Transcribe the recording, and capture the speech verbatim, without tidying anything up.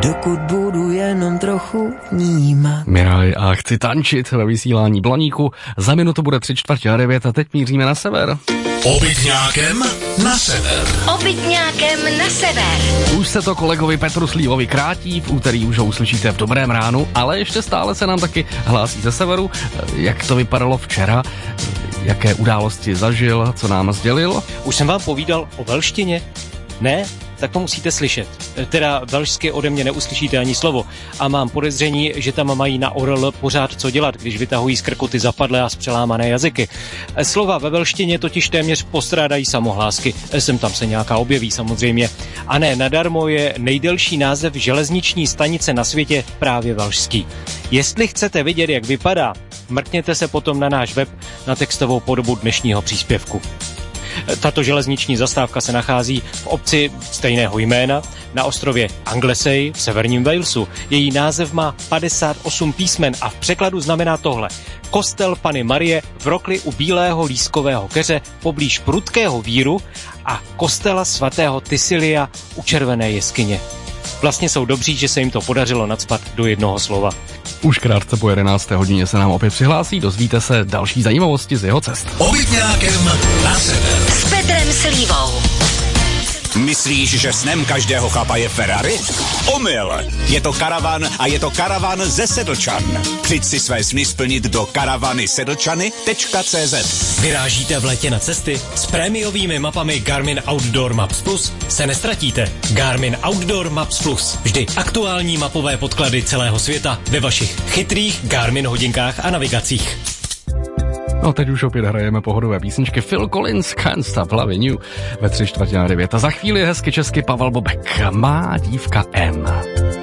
dokud budu jenom trochu vnímat. Miraj a Chci tančit ve vysílání Blaníku. Za minutu bude tři čtvrtě a devět a teď míříme na sever. Obytňákem na sever. Obytňákem na sever. Už se to kolegovi Petru Slívovi krátí, v úterý už ho uslyšíte v Dobrém ránu, ale ještě stále se nám taky hlásí ze severu. Jak to vypadalo včera, jaké události zažil, co nám sdělil. Už jsem vám povídal o velštině? Ne? Tak to musíte slyšet. Teda velšsky ode mě neuslyšíte ani slovo. A mám podezření, že tam mají na O R L pořád co dělat, když vytahují z krku ty zapadlé a zpřelámané jazyky. Slova ve velštině totiž téměř postrádají samohlásky. Sem tam se nějaká objeví samozřejmě. A ne, nadarmo je nejdelší název železniční stanice na světě právě velšský. Jestli chcete vidět, jak vypadá, mrkněte se potom na náš web na textovou podobu dnešního příspěvku. Tato železniční zastávka se nachází v obci stejného jména na ostrově Anglesey v severním Walesu. Její název má padesát osm písmen a v překladu znamená tohle. Kostel Panny Marie v Rokli u Bílého lískového keře poblíž Prudkého víru a kostela svatého Tysilia u Červené jeskyně. Vlastně jsou dobří, že se jim to podařilo nacpat do jednoho slova. Už krátce po jedenácté hodině se nám opět přihlásí, dozvíte se další zajímavosti z jeho cest. Obytňákem na sever. S Petrem Slívou. Myslíš, že snem každého chlapa je Ferrari? Omyl! Je to karavan a je to karavan ze Sedlčan. Přijď si své sny splnit do karavany sedlčany tečka cé zet. Vyrážíte v létě na cesty? S prémiovými mapami Garmin Outdoor Maps Plus se nestratíte. Garmin Outdoor Maps Plus. Vždy aktuální mapové podklady celého světa ve vašich chytrých Garmin hodinkách a navigacích. No teď už opět hrajeme pohodové písničky. Phil Collins, Can't Stop Loving You ve tři čtvrtě na devět. A za chvíli hezky česky Pavel Bobek. Má dívka M.